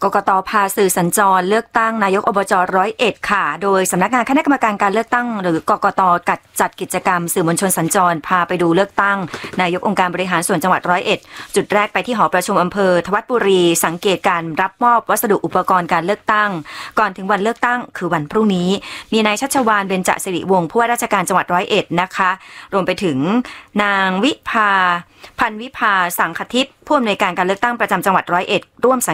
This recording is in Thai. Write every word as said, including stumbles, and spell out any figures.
กกต.พาสื่อสัญจรเลือกตั้งนายกอบจ.ร้อยเอ็ดค่ะโดยสำนักงานคณะกรรมการการเลือกตั้งหรือกกต.จัดกิจกรรมสื่อมวลชนสัญจรพาไปดูเลือกตั้งนายกองค์การบริหารส่วนจังหวัดร้อยเอ็ดจุดแรกไปที่หอประชุมอำเภอทวัดบุรีสังเกตการรับมอบวัสดุอุปกรณ์การเลือกตั้งก่อนถึงวันเลือกตั้งคือวันพรุ่งนี้มีนายชัชวาลเบญจสิริวงศ์ผู้ว่าราชการจังหวัดร้อยเอ็ดนะคะรวมไปถึงนางวิภาพันวิภาสังคทิพย์ผู้อำนวยการการเลือกตั้งประจำจังหวัดร้อยเอ็ดร่วมสัง